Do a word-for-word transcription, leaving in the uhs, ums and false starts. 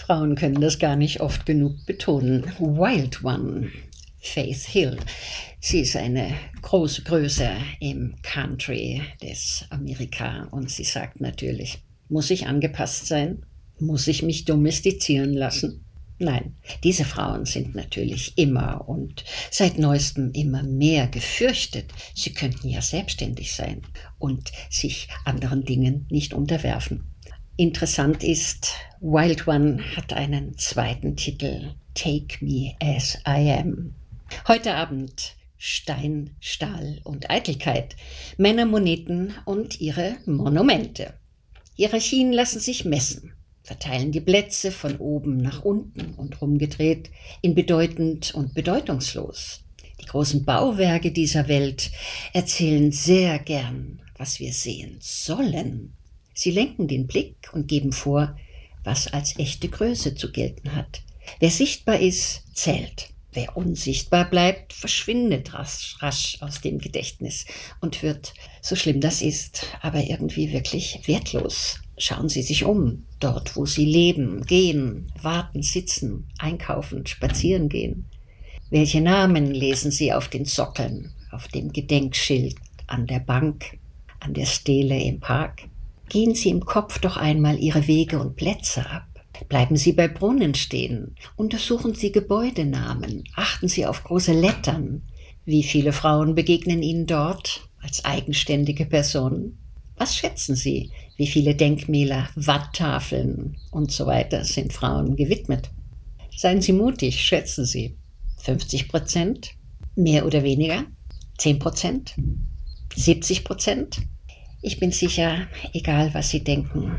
Frauen können das gar nicht oft genug betonen. Wild One, Faith Hill. Sie ist eine große Größe im Country des Amerika und sie sagt natürlich, muss ich angepasst sein? Muss ich mich domestizieren lassen? Nein, diese Frauen sind natürlich immer und seit neuestem immer mehr gefürchtet. Sie könnten ja selbstständig sein und sich anderen Dingen nicht unterwerfen. Interessant ist, Wild One hat einen zweiten Titel, Take Me As I Am. Heute Abend Stein, Stahl und Eitelkeit, Männer, Moneten und ihre Monumente. Hierarchien lassen sich messen, verteilen die Plätze von oben nach unten und rumgedreht in bedeutend und bedeutungslos. Die großen Bauwerke dieser Welt erzählen sehr gern, was wir sehen sollen. Sie lenken den Blick und geben vor, was als echte Größe zu gelten hat. Wer sichtbar ist, zählt. Wer unsichtbar bleibt, verschwindet rasch, rasch aus dem Gedächtnis und wird, so schlimm das ist, aber irgendwie wirklich wertlos. Schauen Sie sich um, dort wo Sie leben, gehen, warten, sitzen, einkaufen, spazieren gehen. Welche Namen lesen Sie auf den Sockeln, auf dem Gedenkschild, an der Bank, an der Stele im Park? Gehen Sie im Kopf doch einmal Ihre Wege und Plätze ab. Bleiben Sie bei Brunnen stehen, untersuchen Sie Gebäudenamen, achten Sie auf große Lettern. Wie viele Frauen begegnen Ihnen dort als eigenständige Personen? Was schätzen Sie, wie viele Denkmäler, Watttafeln und so weiter sind Frauen gewidmet? Seien Sie mutig, schätzen Sie. fünfzig Prozent? Mehr oder weniger? zehn Prozent? siebzig Prozent? Ich bin sicher, egal was Sie denken,